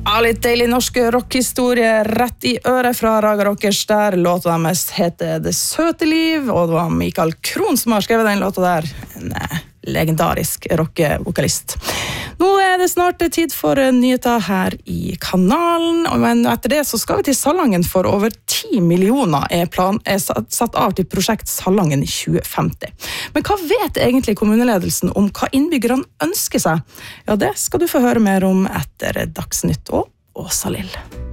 Ja, litt deilig norsk rockhistorie rett i øret fra Raga Rockers der. Låta deres heter Det søte liv, og det var Mikael Krohn som har skrevet den låta der. En legendarisk rockevokalist. Nå det snart tid for nyheter her i kanalen, men etter det så skal vi til Salangen for over 10 millioner er satt av til prosjekt Salangen i 2050. Men hva vet egentlig kommuneledelsen om hva innbyggerne ønsker seg? Ja, det skal du få høre mer om etter Dagsnytt og Åsa Lill.